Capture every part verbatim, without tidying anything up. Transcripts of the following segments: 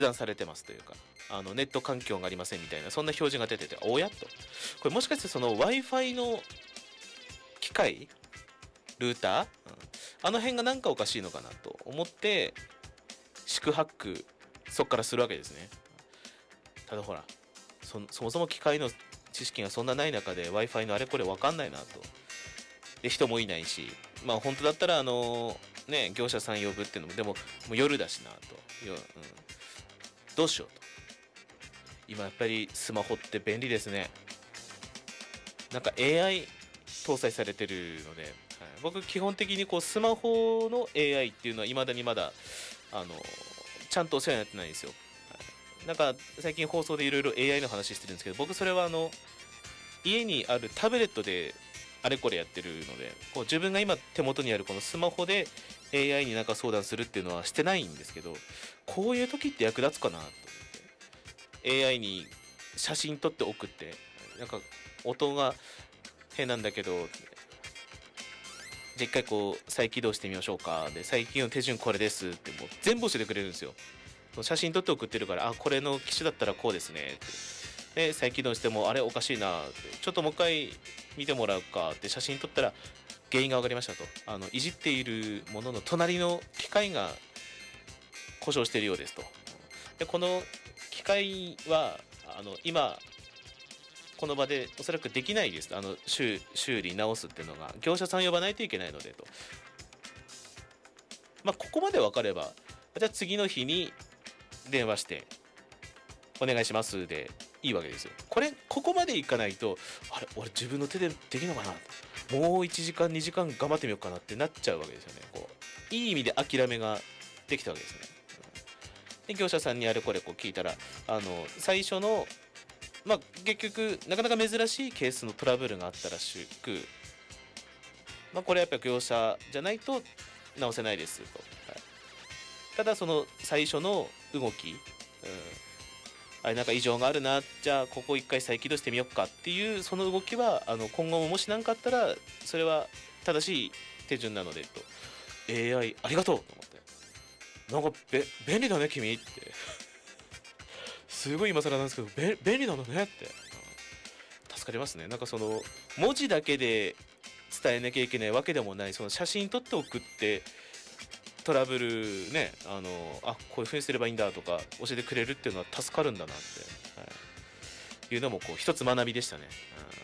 断されてますというか、あのネット環境がありませんみたいな、そんな表示が出てて、おやと。これもしかしてその Wi-Fi の機械ルーター、うん、あの辺がなんかおかしいのかなと思って、四苦八苦、そっからするわけですね。ただほら、そ, そもそも機械の知識がそんなない中で Wi-Fi のあれこれ分かんないなと。で、人もいないし、まあ本当だったらあのー、ね、業者さん呼ぶっていうのも、でも、もう夜だしなと。よ、うん、どうしようと。今やっぱりスマホって便利ですね。なんか エーアイ 搭載されてるので、はい、僕基本的にこうスマホの エーアイ っていうのは未だにまだあのちゃんとお世話になってないんですよ。はい、なんか最近放送でいろいろ エーアイ の話してるんですけど、僕それはあの家にあるタブレットであれこれやってるので、こう自分が今手元にあるこのスマホで エーアイ になんか相談するっていうのはしてないんですけど、こういう時って役立つかなと思って エーアイ に写真撮って送って、なんか音が変なんだけど、じゃあ一回こう再起動してみましょうか、で最近の手順これですってもう全部教えてくれるんですよ。写真撮って送ってるから、あ、これの機種だったらこうですねって、で再起動してもあれおかしいなって、ちょっともう一回見てもらうかって写真撮ったら原因が分かりましたと。あのいじっているものの隣の機械が故障しているようですと。でこの機械はあの今この場でおそらくできないですと。あの 修, 修理直すっていうのが業者さん呼ばないといけないのでと。まあここまで分かれば、じゃあ次の日に電話してお願いしますでいいわけですよ。これここまでいかないと、あれ俺自分の手でできるのかなと、もういちじかんにじかん頑張ってみようかなってなっちゃうわけですよね。こういい意味で諦めができたわけですね。で業者さんにあれこれこう聞いたら、あの最初のまあ結局なかなか珍しいケースのトラブルがあったらしく、まあこれはやっぱり業者じゃないと直せないですと。はい、ただその最初の動き、うん、あれなんか異常があるな、じゃあここ一回再起動してみようかっていうその動きは、あの今後ももし何かあったらそれは正しい手順なのでと。 エーアイ ありがとうと思って、なんかべ便利だね君ってすごい今更なんですけど、べ便利なのねって、うん、助かりますね。なんかその文字だけで伝えなきゃいけないわけでもない、その写真撮って送ってトラブルね、あのあこういう風にすればいいんだとか教えてくれるっていうのは助かるんだなって、はい、いうのもこう一つ学びでしたね。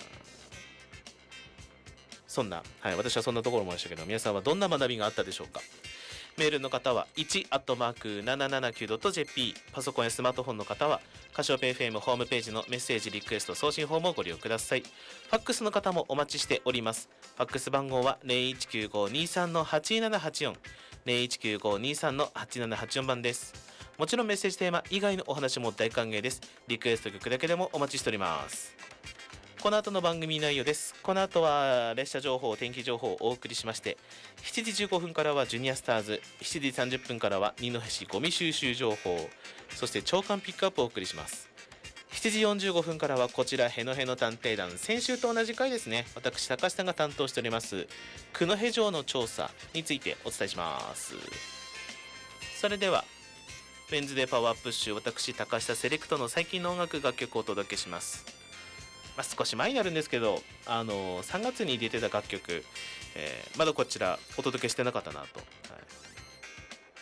そんな、はい、私はそんなところもありましたけど、皆さんはどんな学びがあったでしょうか。メールの方は いち アットマーク ななななきゅう ドット ジェーピー、 パソコンやスマートフォンの方はカシオペイ エフエム ホームページのメッセージリクエスト送信フォームをご利用ください。ファックスの方もお待ちしております。ファックス番号は ゼロいちきゅうごにさんのはちななはちよん ゼロいちきゅうごにさんのはちななはちよん 番です。もちろんメッセージテーマ以外のお話も大歓迎です。リクエスト曲だけでもお待ちしております。この後の番組内容です。この後は列車情報、天気情報をお送りしまして、しちじじゅうごふんからはジュニアスターズ、しちじさんじゅっぷんからは二戸市ゴミ収集情報、そして朝刊ピックアップをお送りします。しちじよんじゅうごふんからはこちらへのへの探偵団、先週と同じ回ですね。私高橋さんが担当しております九戸城の調査についてお伝えします。それではベンズでパワープッシュ、私高橋セレクトの最近の音楽楽曲をお届けします。まあ、少し前になるんですけど、あのー、さんがつに出てた楽曲、えー、まだこちらお届けしてなかったなと、はい、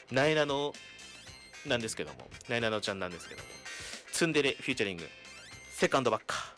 ナイナノなんですけども、ナイナノちゃんなんですけども、ツンデレフューチャリングセカンドバッカー。